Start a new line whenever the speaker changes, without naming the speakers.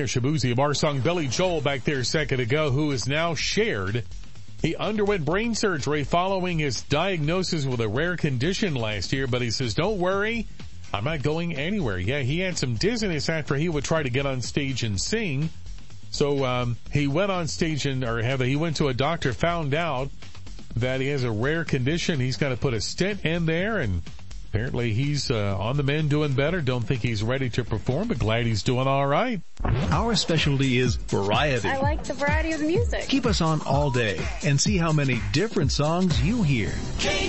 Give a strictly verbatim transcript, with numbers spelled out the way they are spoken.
Shabuzi of our song Billy Joel back there a second ago, who is now shared. He underwent brain surgery following his diagnosis with a rare condition last year, but he says, don't worry, I'm not going anywhere. Yeah, he had some dizziness after he would try to get on stage and sing. So, um, he went on stage and, or have, he went to a doctor, found out that he has a rare condition. He's got to put a stent in there, and apparently he's uh, on the mend, doing better. Don't think he's ready to perform, but glad he's doing all right.
Our specialty is variety.
I like the variety of the music.
Keep us on all day and see how many different songs you hear.